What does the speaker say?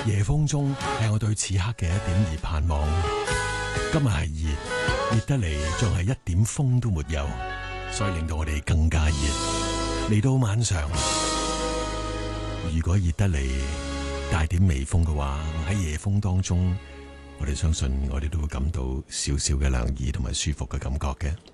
夜風中係我對此刻嘅一點而盼望。今日係熱得嚟，仲係一點風都沒有，所以令到我哋更加熱。嚟到晚上，如果熱得嚟帶點微風嘅話，喺夜風當中，我哋相信我哋都會感到少少嘅涼意同埋舒服嘅感覺嘅。